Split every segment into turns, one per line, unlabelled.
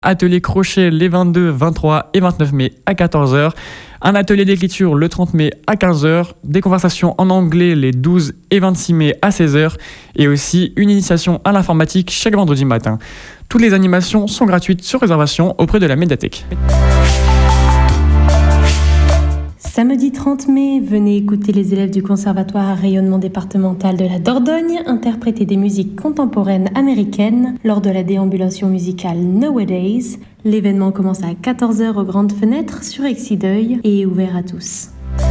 Atelier crochet les 22, 23 et 29 mai à 14h. Un atelier d'écriture le 30 mai à 15h. Des conversations en anglais les 12 et 26 mai à 16h. Et aussi une initiation à l'informatique chaque vendredi matin. Toutes les animations sont gratuites sur réservation auprès de la médiathèque.
Samedi 30 mai, venez écouter les élèves du Conservatoire à rayonnement départemental de la Dordogne interpréter des musiques contemporaines américaines lors de la déambulation musicale Nowadays. L'événement commence à 14h aux grandes fenêtres sur Exideuil et est ouvert à tous.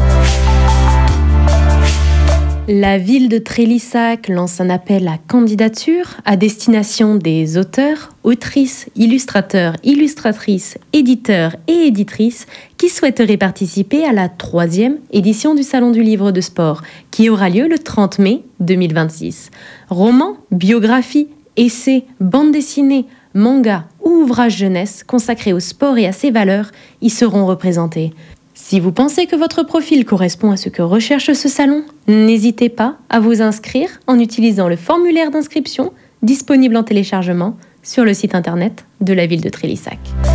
La ville de Trélissac lance un appel à candidature à destination des auteurs, autrices, illustrateurs, illustratrices, éditeurs et éditrices qui souhaiteraient participer à la 3e édition du Salon du Livre de Sport qui aura lieu le 30 mai 2026. Romans, biographies, essais, bandes dessinées, mangas ou ouvrages jeunesse consacrés au sport et à ses valeurs y seront représentés. Si vous pensez que votre profil correspond à ce que recherche ce salon, n'hésitez pas à vous inscrire en utilisant le formulaire d'inscription disponible en téléchargement sur le site internet de la ville de Trélissac.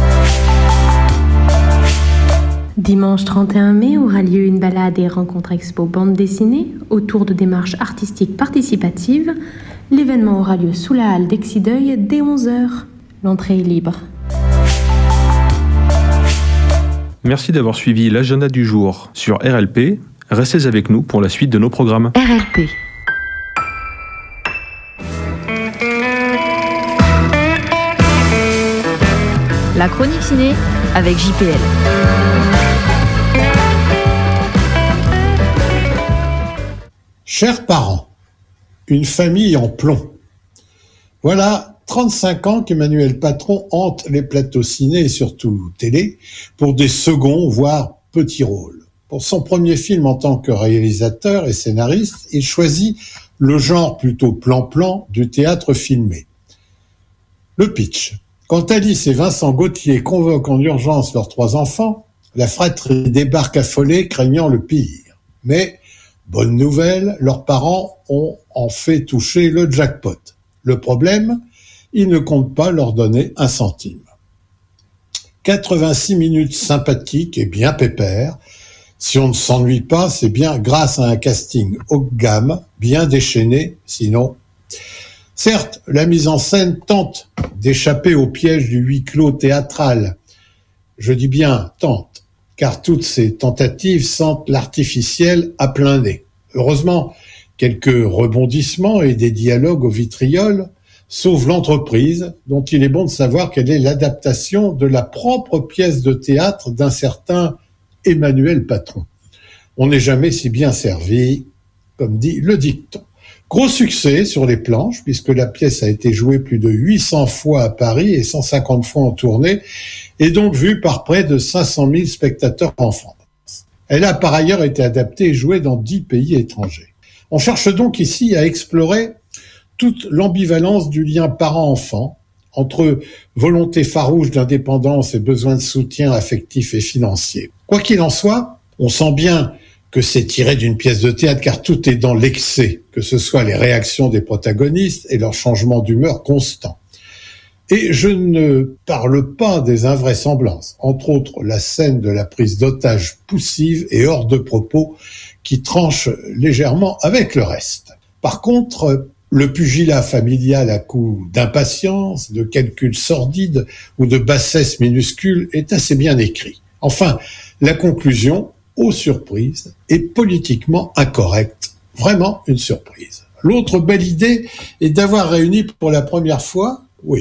Dimanche 31 mai aura lieu une balade et rencontre expo bande dessinée autour de démarches artistiques participatives. L'événement aura lieu sous la halle d'Exideuil dès 11h. L'entrée est libre.
Merci d'avoir suivi l'agenda du jour sur RLP. Restez avec nous pour la suite de nos programmes.
RLP.
La chronique ciné avec JPL.
Chers parents, une famille en plomb. Voilà 35 ans qu'Emmanuel Patron hante les plateaux ciné et surtout télé pour des seconds, voire petits rôles. Pour son premier film en tant que réalisateur et scénariste, il choisit le genre plutôt plan-plan du théâtre filmé. Le pitch. Quand Alice et Vincent Gauthier convoquent en urgence leurs 3 enfants, la fratrie débarque affolée craignant le pire. Mais, bonne nouvelle, leurs parents ont en fait touché le jackpot. Le problème, ils ne comptent pas leur donner un centime. 86 minutes sympathiques et bien pépères. Si on ne s'ennuie pas, c'est bien grâce à un casting haut de gamme, bien déchaîné, sinon. Certes, la mise en scène tente d'échapper au piège du huis clos théâtral. Je dis bien tente, car toutes ces tentatives sentent l'artificiel à plein nez. Heureusement, quelques rebondissements et des dialogues au vitriol sauvent l'entreprise, dont il est bon de savoir qu'elle est l'adaptation de la propre pièce de théâtre d'un certain Emmanuel Patron. On n'est jamais si bien servi, comme dit le dicton. Gros succès sur les planches, puisque la pièce a été jouée plus de 800 fois à Paris et 150 fois en tournée, et donc vue par près de 500 000 spectateurs en France. Elle a par ailleurs été adaptée et jouée dans 10 pays étrangers. On cherche donc ici à explorer toute l'ambivalence du lien parent-enfant, entre volonté farouche d'indépendance et besoin de soutien affectif et financier. Quoi qu'il en soit, on sent bien que c'est tiré d'une pièce de théâtre car tout est dans l'excès, que ce soit les réactions des protagonistes et leur changement d'humeur constant. Et je ne parle pas des invraisemblances, entre autres la scène de la prise d'otage poussive et hors de propos qui tranche légèrement avec le reste. Par contre, le pugilat familial à coups d'impatience, de calculs sordides ou de bassesse minuscule est assez bien écrit. Enfin, la conclusion, aux surprises, est politiquement incorrecte. Vraiment une surprise. L'autre belle idée est d'avoir réuni pour la première fois,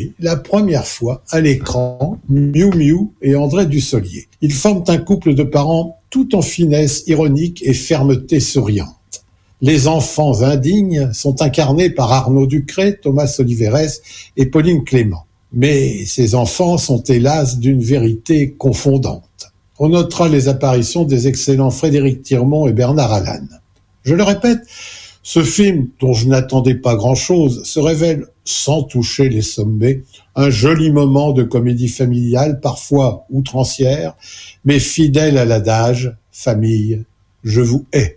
à l'écran, Miou Miou et André Dussolier. Ils forment un couple de parents tout en finesse ironique et fermeté souriante. Les enfants indignes sont incarnés par Arnaud Ducret, Thomas Oliveres et Pauline Clément. Mais ces enfants sont hélas d'une vérité confondante. On notera les apparitions des excellents Frédéric Tirmont et Bernard Allan. Je le répète, ce film, dont je n'attendais pas grand-chose, se révèle, sans toucher les sommets, un joli moment de comédie familiale, parfois outrancière, mais fidèle à l'adage « Famille, je vous hais ».